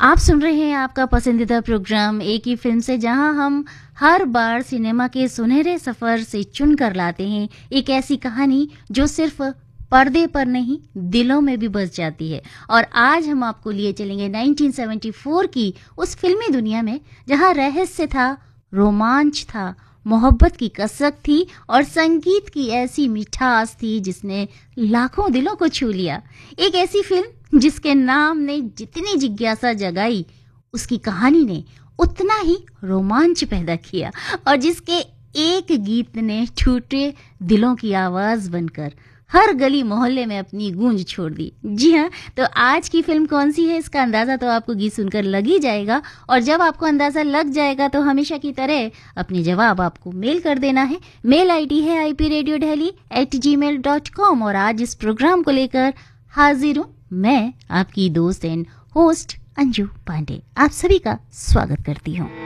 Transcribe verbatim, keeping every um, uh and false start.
आप सुन रहे हैं आपका पसंदीदा प्रोग्राम एक ही फिल्म से, जहां हम हर बार सिनेमा के सुनहरे सफर से चुन कर लाते हैं एक ऐसी कहानी जो सिर्फ पर्दे पर नहीं दिलों में भी बस जाती है। और आज हम आपको लिए चलेंगे उन्नीस सौ चौहत्तर की उस फिल्मी दुनिया में जहां रहस्य था, रोमांच था, मोहब्बत की कसक थी और संगीत की ऐसी मिठास थी जिसने लाखों दिलों को छू लिया। एक ऐसी फिल्म जिसके नाम ने जितनी जिज्ञासा जगाई, उसकी कहानी ने उतना ही रोमांच पैदा किया और जिसके एक गीत ने टूटे दिलों की आवाज बनकर हर गली मोहल्ले में अपनी गूंज छोड़ दी। जी हाँ, तो आज की फिल्म कौन सी है इसका अंदाजा तो आपको गीत सुनकर लग ही जाएगा। और जब आपको अंदाजा लग जाएगा तो हमेशा की तरह अपने जवाब आपको मेल कर देना है। मेल आईडी है I P radio Delhi eight ji mail dot com. और आज इस प्रोग्राम को लेकर हाजिर हूँ मैं, आपकी दोस्त एंड होस्ट अंजू पांडे। आप सभी का स्वागत करती हूँ।